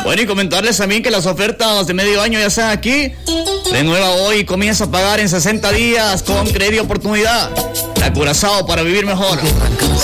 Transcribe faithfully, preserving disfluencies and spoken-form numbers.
Bueno, y comentarles también que las ofertas de medio año ya están aquí. Renueva hoy y comienza a pagar en sesenta días con crédito oportunidad. La Curazao para vivir mejor.